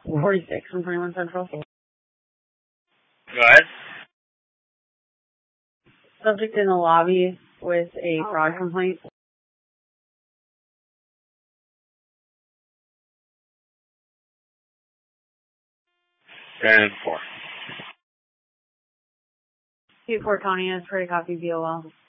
46 from 21 Central. Go ahead. Subject in the lobby with a fraud complaint. 10-4. 2-4 Tony is pretty copy BOL.